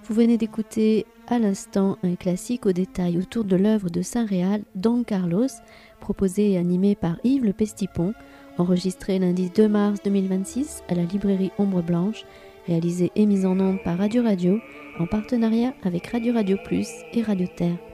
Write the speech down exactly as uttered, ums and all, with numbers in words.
Vous venez d'écouter à l'instant un classique au détail autour de l'œuvre de Saint-Réal, Don Carlos, proposé et animé par Yves Le Pestipon, enregistré lundi deux mars deux mille vingt-six à la librairie Ombre Blanche, réalisé et mis en onde par Radio Radio, en partenariat avec Radio Radio Plus et Radio Terre.